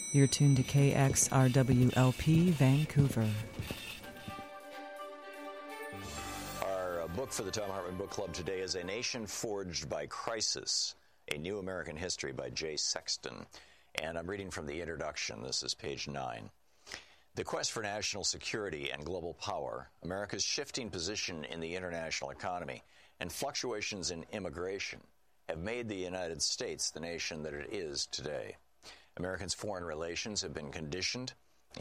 You're tuned to KXRWLP Vancouver. Our book for the Thom Hartmann Book Club today is A Nation Forged by Crisis, A New American History by Jay Sexton. And I'm reading from the introduction. This is page 9. The quest for national security and global power, America's shifting position in the international economy, and fluctuations in immigration have made the United States the nation that it is today. Americans' foreign relations have conditioned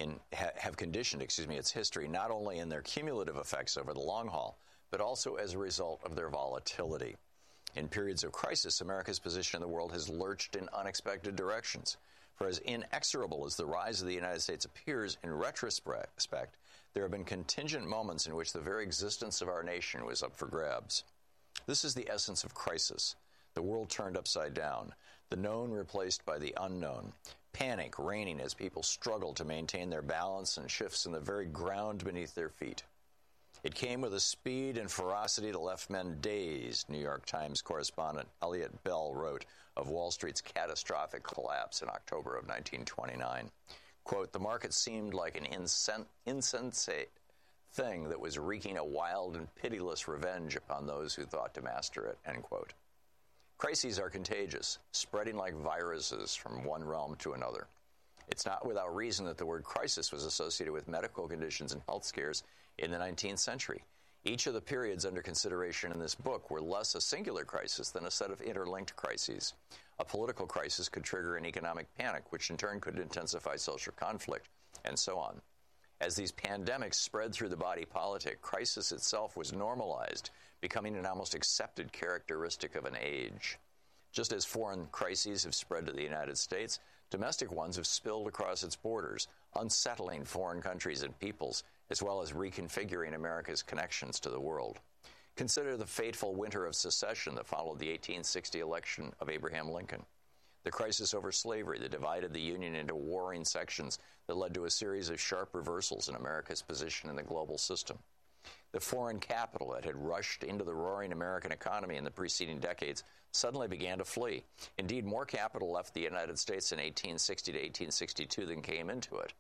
its history not only in their cumulative effects over the long haul, but also as a result of their volatility. In periods of crisis, America's position in the world has lurched in unexpected directions. For as inexorable as the rise of the United States appears in retrospect, there have been contingent moments in which the very existence of our nation was up for grabs. This is the essence of crisis. The world turned upside down, the known replaced by the unknown, panic reigning as people struggle to maintain their balance and shifts in the very ground beneath their feet. It came with a speed and ferocity that left men dazed, New York Times correspondent Elliot Bell wrote of Wall Street's catastrophic collapse in October of 1929. Quote, the market seemed like an insensate thing that was wreaking a wild and pitiless revenge upon those who thought to master it, end quote. Crises are contagious, spreading like viruses from one realm to another. It's not without reason that the word crisis was associated with medical conditions and health scares in the 19th century. Each of the periods under consideration in this book were less a singular crisis than a set of interlinked crises. A political crisis could trigger an economic panic, which in turn could intensify social conflict, and so on. As these pandemics spread through the body politic, crisis itself was normalized, becoming an almost accepted characteristic of an age. Just as foreign crises have spread to the United States, domestic ones have spilled across its borders, unsettling foreign countries and peoples, as well as reconfiguring America's connections to the world. Consider the fateful winter of secession that followed the 1860 election of Abraham Lincoln. The crisis over slavery that divided the Union into warring sections that led to a series of sharp reversals in America's position in the global system. The foreign capital that had rushed into the roaring American economy in the preceding decades suddenly began to flee. Indeed, more capital left the United States in 1860 to 1862 than came into it.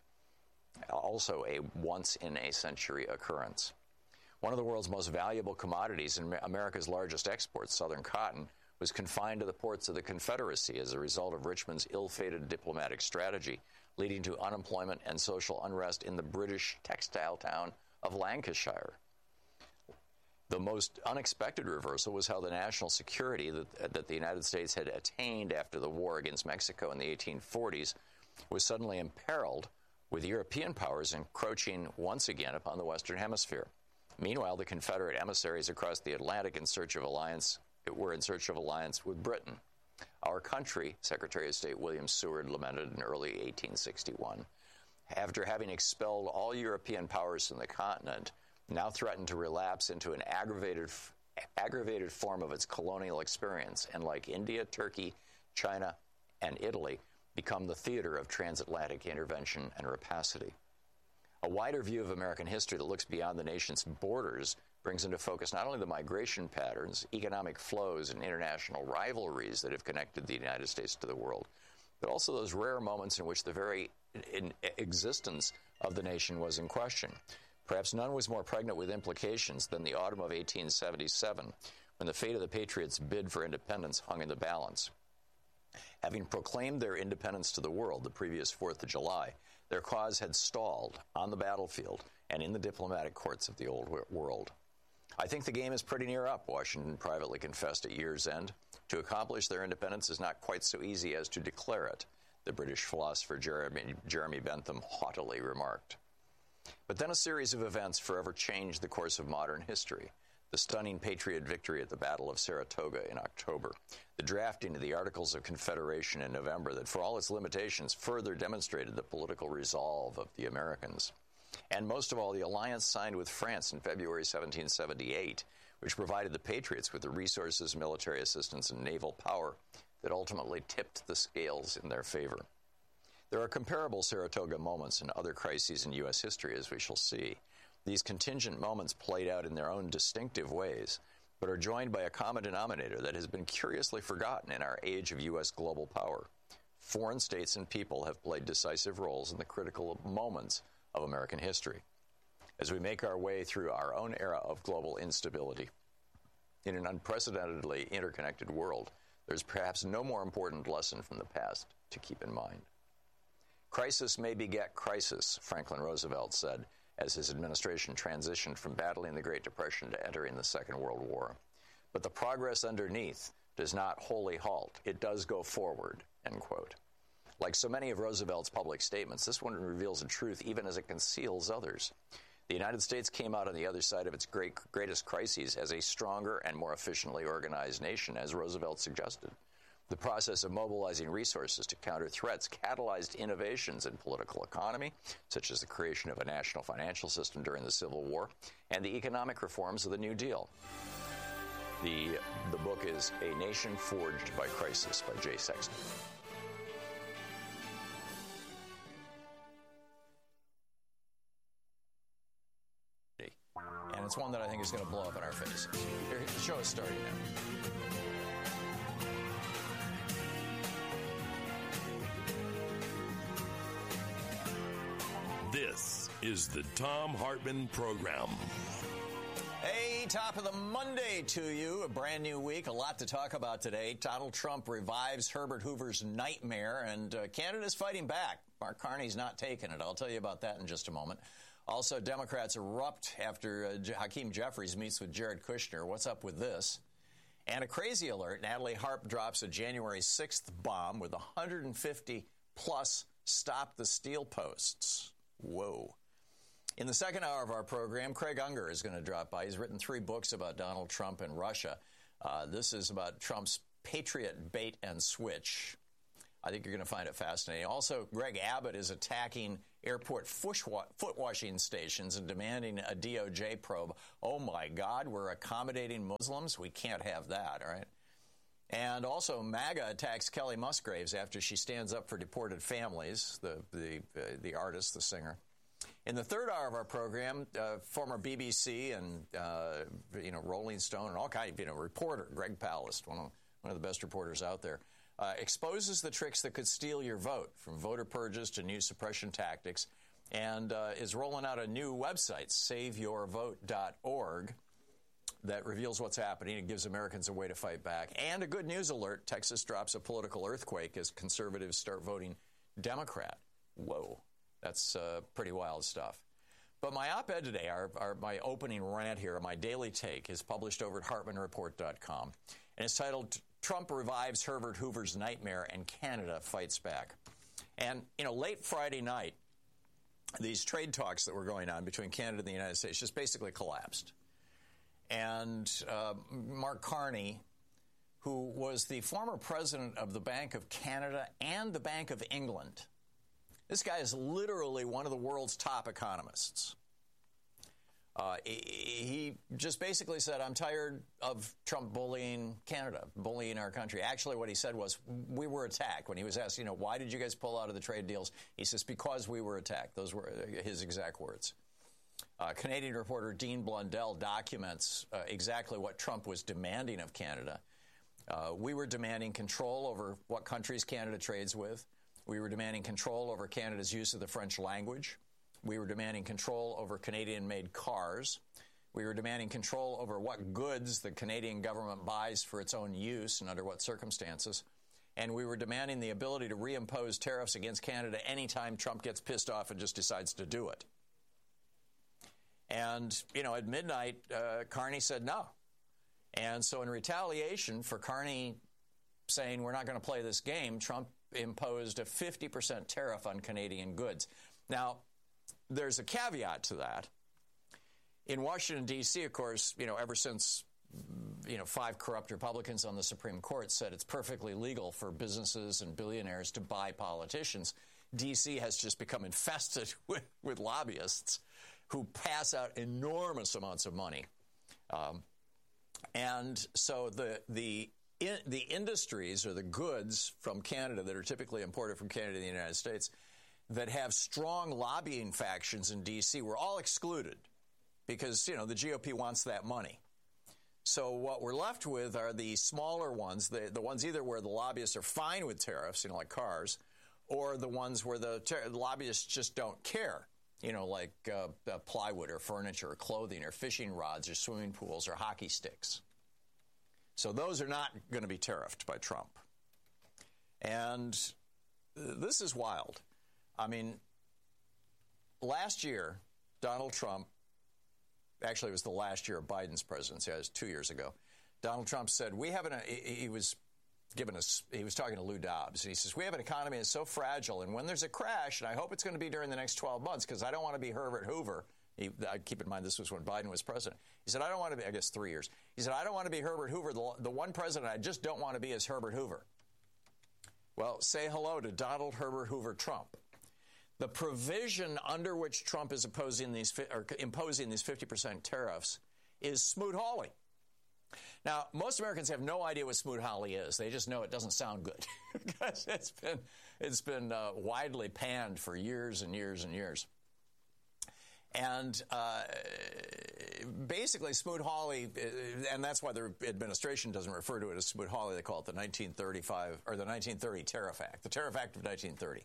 Also a once-in-a-century occurrence. One of the world's most valuable commodities and America's largest exports, Southern cotton, was confined to the ports of the Confederacy as a result of Richmond's ill-fated diplomatic strategy, leading to unemployment and social unrest in the British textile town of Lancashire. The most unexpected reversal was how the national security that the United States had attained after the war against Mexico in the 1840s was suddenly imperiled, with European powers encroaching once again upon the Western Hemisphere. Meanwhile, the Confederate emissaries across the Atlantic were in search of alliance with Britain. Our country, Secretary of State William Seward lamented in early 1861, after having expelled all European powers from the continent, now threatened to relapse into an aggravated form of its colonial experience, and like India, Turkey, China, and Italy, become the theater of transatlantic intervention and rapacity. A wider view of American history that looks beyond the nation's borders brings into focus not only the migration patterns, economic flows, and international rivalries that have connected the United States to the world, but also those rare moments in which the very existence of the nation was in question. Perhaps none was more pregnant with implications than the autumn of 1877, when the fate of the Patriots' bid for independence hung in the balance. Having proclaimed their independence to the world the previous 4th of July, their cause had stalled on the battlefield and in the diplomatic courts of the old world. I think the game is pretty near up, Washington privately confessed at year's end. To accomplish their independence is not quite so easy as to declare it, the British philosopher Jeremy Bentham haughtily remarked. But then a series of events forever changed the course of modern history. The stunning Patriot victory at the Battle of Saratoga in October, the drafting of the Articles of Confederation in November that, for all its limitations, further demonstrated the political resolve of the Americans. And most of all, the alliance signed with France in February 1778, which provided the Patriots with the resources, military assistance, and naval power that ultimately tipped the scales in their favor. There are comparable Saratoga moments in other crises in U.S. history, as we shall see. These contingent moments played out in their own distinctive ways, but are joined by a common denominator that has been curiously forgotten in our age of U.S. global power: foreign states and people have played decisive roles in the critical moments of American history. As we make our way through our own era of global instability, in an unprecedentedly interconnected world, there's perhaps no more important lesson from the past to keep in mind. Crisis may beget crisis, Franklin Roosevelt said, as his administration transitioned from battling the Great Depression to entering the Second World War. But the progress underneath does not wholly halt. It does go forward, end quote. Like so many of Roosevelt's public statements, this one reveals a truth even as it conceals others. The United States came out on the other side of its greatest crises as a stronger and more efficiently organized nation, as Roosevelt suggested. The process of mobilizing resources to counter threats catalyzed innovations in political economy, such as the creation of a national financial system during the Civil War, and the economic reforms of the New Deal. The book is A Nation Forged by Crisis by Jay Sexton. And it's one that I think is going to blow up in our faces. Here, the show is starting now. This is the Thom Hartmann Program. Hey, top of the Monday to you. A brand new week. A lot to talk about today. Donald Trump revives Herbert Hoover's nightmare, and Canada's fighting back. Mark Carney's not taking it. I'll tell you about that in just a moment. Also, Democrats erupt after Hakeem Jeffries meets with Jared Kushner. What's up with this? And a crazy alert. Natalie Harp drops a January 6th bomb with 150-plus Stop the Steal posts. Whoa. In the second hour of our program, Craig Unger is going to drop by. He's written 3 books about Donald Trump and Russia. This is about Trump's Patriot bait and switch. I think you're going to find it fascinating. Also, Greg Abbott is attacking airport foot washing stations and demanding a DOJ probe. Oh, my God, we're accommodating Muslims? We can't have that, all right? And also, MAGA attacks Kelly Musgraves after she stands up for deported families, the artist, the singer. In the third hour of our program, former BBC and Rolling Stone and all kind of reporter Greg Palast, one of the best reporters out there, exposes the tricks that could steal your vote, from voter purges to new suppression tactics, and is rolling out a new website, SaveYourVote.org, that reveals what's happening. It gives Americans a way to fight back. And a good news alert: Texas drops a political earthquake as conservatives start voting Democrat. Whoa. That's pretty wild stuff. But my op-ed today, my opening rant here, my daily take, is published over at HartmanReport.com. And it's titled, Trump Revives Herbert Hoover's Nightmare and Canada Fights Back. And, late Friday night, these trade talks that were going on between Canada and the United States just basically collapsed. And Mark Carney, who was the former president of the Bank of Canada and the Bank of England, this guy is literally one of the world's top economists. He just basically said, I'm tired of Trump bullying Canada, bullying our country. Actually, what he said was, we were attacked. When he was asked, why did you guys pull out of the trade deals? He says, because we were attacked. Those were his exact words. Canadian reporter Dean Blundell documents exactly what Trump was demanding of Canada. We were demanding control over what countries Canada trades with. We were demanding control over Canada's use of the French language. We were demanding control over Canadian-made cars. We were demanding control over what goods the Canadian government buys for its own use and under what circumstances. And we were demanding the ability to reimpose tariffs against Canada anytime Trump gets pissed off and just decides to do it. And, at midnight, Carney said no. And so in retaliation for Carney saying we're not going to play this game, Trump imposed a 50% tariff on Canadian goods. Now, there's a caveat to that. In Washington, D.C., of course, ever since, 5 corrupt Republicans on the Supreme Court said it's perfectly legal for businesses and billionaires to buy politicians, D.C. has just become infested with lobbyists who pass out enormous amounts of money. And so the industries or the goods from Canada that are typically imported from Canada to the United States that have strong lobbying factions in D.C. were all excluded because, the GOP wants that money. So what we're left with are the smaller ones, the ones either where the lobbyists are fine with tariffs, like cars, or the ones where the lobbyists just don't care, like plywood or furniture or clothing or fishing rods or swimming pools or hockey sticks. So those are not going to be tariffed by Trump. And this is wild. I mean, last year, Donald Trump, actually it was the last year of Biden's presidency, it was 2 years ago, Donald Trump said, he was talking to Lou Dobbs, and he says, we have an economy that's so fragile, and when there's a crash, and I hope it's going to be during the next 12 months, because I don't want to be Herbert Hoover. Keep in mind, this was when Biden was president. He said, I don't want to be, I guess 3 years. He said, I don't want to be Herbert Hoover. The one president I just don't want to be is Herbert Hoover. Well, say hello to Donald Herbert Hoover Trump. The provision under which Trump is imposing these 50% tariffs is Smoot-Hawley. Now, most Americans have no idea what Smoot-Hawley is. They just know it doesn't sound good because it's been widely panned for years and years and years. And basically, Smoot-Hawley, and that's why the administration doesn't refer to it as Smoot-Hawley. They call it the 1935 or the 1930 Tariff Act, the Tariff Act of 1930.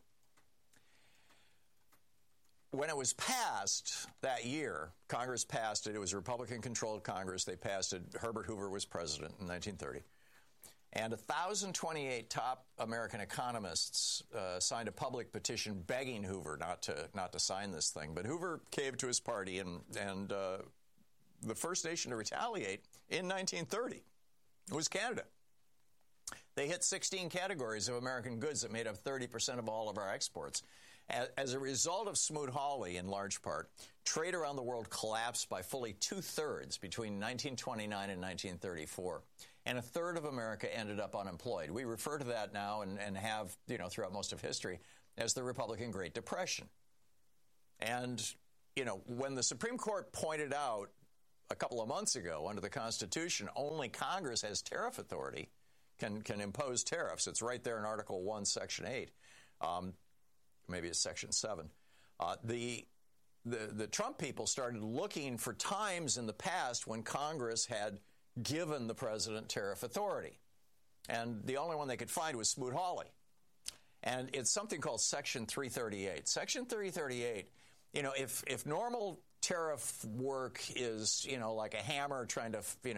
When it was passed that year, Congress passed it. It was a Republican-controlled Congress. They passed it. Herbert Hoover was president in 1930. And 1,028 top American economists signed a public petition begging Hoover not to sign this thing. But Hoover caved to his party, and the first nation to retaliate in 1930 was Canada. They hit 16 categories of American goods that made up 30% of all of our exports. As a result of Smoot-Hawley, in large part, trade around the world collapsed by fully 2/3 between 1929 and 1934. And 1/3 of America ended up unemployed. We refer to that now and have, throughout most of history as the Republican Great Depression. And, when the Supreme Court pointed out a couple of months ago under the Constitution, only Congress has tariff authority, can impose tariffs. It's right there in Article 1, Section 8. Maybe it's Section 7. The Trump people started looking for times in the past when Congress had given the president tariff authority. And the only one they could find was Smoot-Hawley. And it's something called Section 338. Section 338, if normal tariff work is, like a hammer trying to,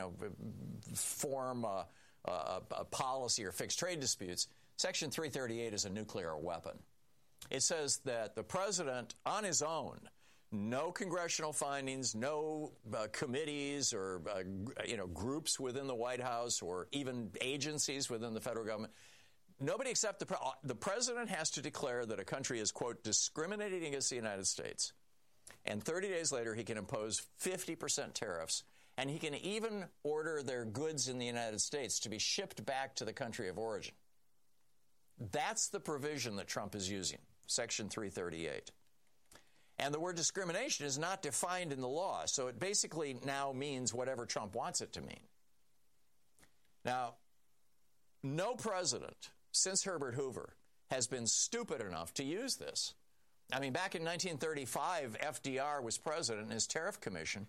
form a policy or fix trade disputes, Section 338 is a nuclear weapon. It says that the president, on his own, no congressional findings, no committees or groups within the White House or even agencies within the federal government, nobody except the president has to declare that a country is, quote, discriminating against the United States. And 30 days later, he can impose 50% tariffs. And he can even order their goods in the United States to be shipped back to the country of origin. That's the provision that Trump is using, Section 338. And the word discrimination is not defined in the law, so it basically now means whatever Trump wants it to mean. Now, no president since Herbert Hoover has been stupid enough to use this. I mean, back in 1935, FDR was president, and his tariff commission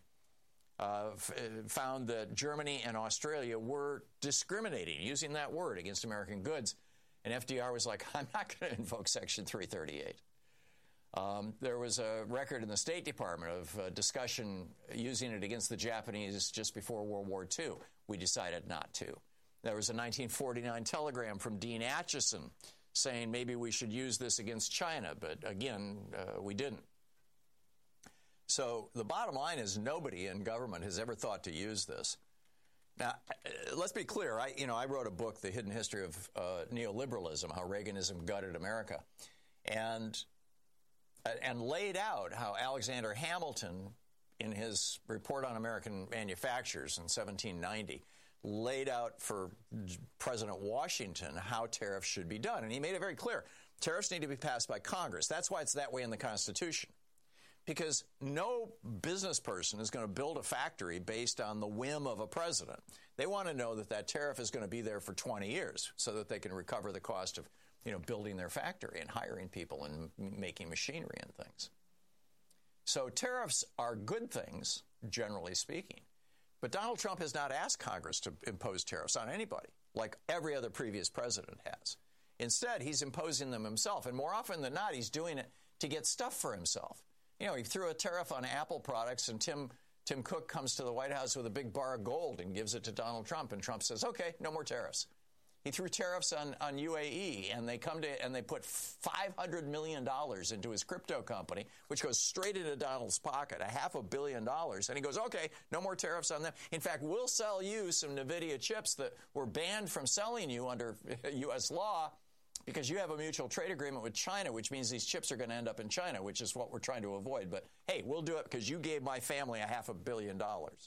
found that Germany and Australia were discriminating, using that word, against American goods. And FDR was like, I'm not going to invoke Section 338. There was a record in the State Department of discussion using it against the Japanese just before World War II. We decided not to. There was a 1949 telegram from Dean Acheson saying maybe we should use this against China, but again, we didn't. So the bottom line is nobody in government has ever thought to use this. Now, let's be clear. I wrote a book, The Hidden History of Neoliberalism, How Reaganism Gutted America, and laid out how Alexander Hamilton, in his Report on American Manufactures in 1790, laid out for President Washington how tariffs should be done. And he made it very clear. Tariffs need to be passed by Congress. That's why it's that way in the Constitution. Because no business person is going to build a factory based on the whim of a president. They want to know that that tariff is going to be there for 20 years so that they can recover the cost of, building their factory and hiring people and making machinery and things. So tariffs are good things, generally speaking. But Donald Trump has not asked Congress to impose tariffs on anybody, like every other previous president has. Instead, he's imposing them himself. And more often than not, he's doing it to get stuff for himself. You know, he threw a tariff on Apple products, and Tim Cook comes to the White House with a big bar of gold and gives it to Donald Trump. And Trump says, okay, no more tariffs. He threw tariffs on UAE, and they put $500 million into his crypto company, which goes straight into Donald's pocket, $500 million. And he goes, okay, no more tariffs on them. In fact, we'll sell you some NVIDIA chips that were banned from selling you under U.S. law because you have a mutual trade agreement with China, which means these chips are going to end up in China, which is what we're trying to avoid. But, hey, we'll do it because you gave my family $500 million.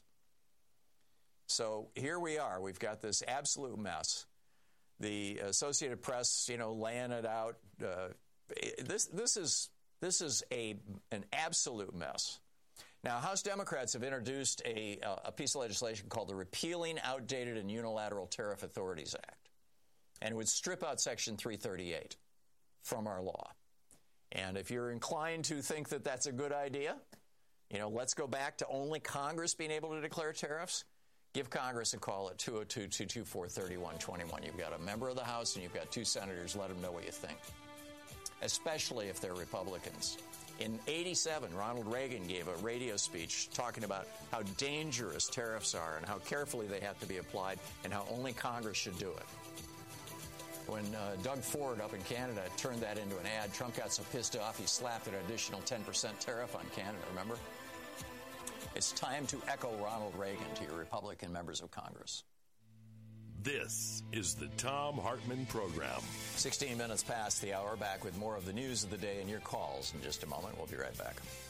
So here we are. We've got this absolute mess. The Associated Press, laying it out. This is an absolute mess. Now, House Democrats have introduced a piece of legislation called the Repealing Outdated and Unilateral Tariff Authorities Act, and it would strip out Section 338 from our law. And if you're inclined to think that that's a good idea, let's go back to only Congress being able to declare tariffs. Give Congress a call at 202-224-3121. You've got a member of the House and you've got 2 senators. Let them know what you think, especially if they're Republicans. In '87, Ronald Reagan gave a radio speech talking about how dangerous tariffs are and how carefully they have to be applied and how only Congress should do it. When Doug Ford up in Canada turned that into an ad, Trump got so pissed off he slapped an additional 10% tariff on Canada, remember? It's time to echo Ronald Reagan to your Republican members of Congress. This is the Thom Hartmann Program. 16 minutes past the hour. Back with more of the news of the day and your calls in just a moment. We'll be right back.